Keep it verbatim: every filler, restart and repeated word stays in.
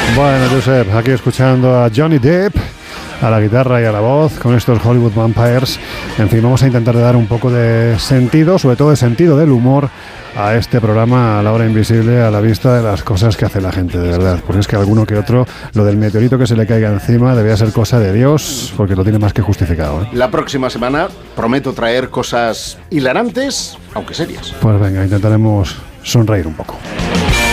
Bueno, Josep, aquí escuchando a Johnny Depp a la guitarra y a la voz con estos Hollywood Vampires. En fin, vamos a intentar dar un poco de sentido, sobre todo de sentido del humor, a este programa, a la hora invisible, a la vista de las cosas que hace la gente, de verdad. Porque es que alguno que otro, lo del meteorito que se le caiga encima, debía ser cosa de Dios, porque lo tiene más que justificado, ¿eh? La próxima semana prometo traer cosas hilarantes, aunque serias. Pues venga, intentaremos sonreír un poco.